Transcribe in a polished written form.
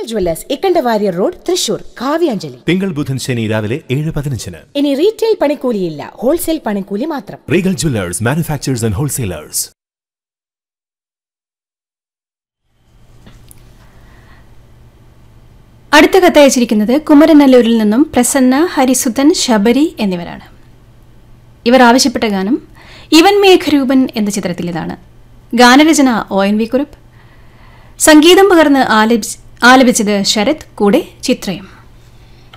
Jewellers Ikkanda Warrier road Thrissur Kavyanjali തിങ്കൾ ബുധൻ ശനി രാവിലെ 7:15. ഇനി റീറ്റെയിൽ പണിക്കൂലിയില്ല, ഹോൾസെയിൽ പണിക്കൂലി മാത്രം. Regal Jewellers, manufacturers and wholesalers. അടുത്ത കത്തയച്ചിരിക്കുന്നത് കുമരനല്ലൂരിൽ നിന്നും പ്രസന്ന, ഹരിസുധൻ, ശബരി എന്നിവരാണ്. ഇവർ ആവശ്യപ്പെട്ട ഗാനം ഇവൻ മേഘരൂപൻ എന്ന ചിത്രത്തിലേതാണ്. ഗാനരചന ONV കുറുപ്പ്, സംഗീതം പകർന്ന് ആലപിച്ചത് ശരത്, കൂടെ ചിത്രയും.